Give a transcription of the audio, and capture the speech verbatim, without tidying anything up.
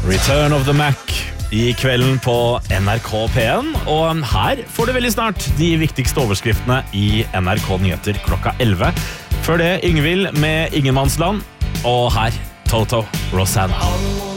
Return of the Mac i kvelden på N R K P en, og her får du veldig snart de viktigste overskriftene i N R K Nyheter klokka elleve. Før det Yngvild med Ingenmannsland, og her Toto Rosanna.